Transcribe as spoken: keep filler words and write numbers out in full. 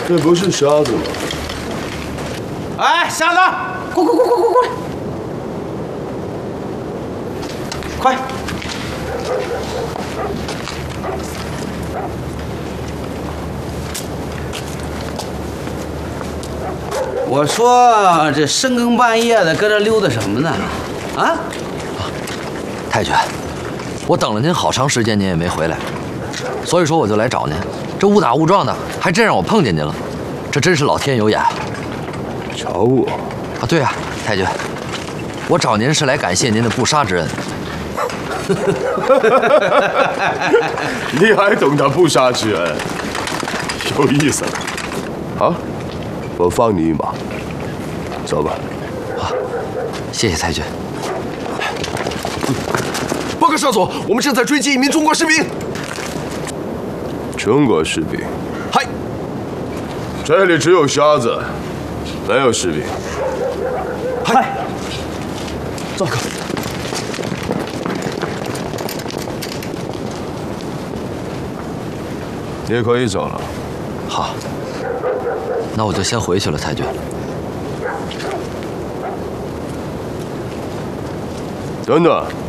这不是瞎子吗？ 哎，瞎子，过过过过过过来，快！我说这深更半夜的搁这溜达什么呢？啊？ 太君，我等了您好长时间，您也没回来，所以说我就来找您。这误打误撞的，还真让我碰见您了，这真是老天有眼。 找我？ 啊，对啊，太君，我找您是来感谢您的不杀之恩。 你还懂得不杀之恩，有意思了。好，我放你一马，走吧。 啊，谢谢太君。 报告少佐，我们正在追击一名中国士兵。 中国士兵？ 嗨， 这里只有瞎子，没有士兵。 嗨， 走。 你也可以走了。 好，那我就先回去了，太君。 等等。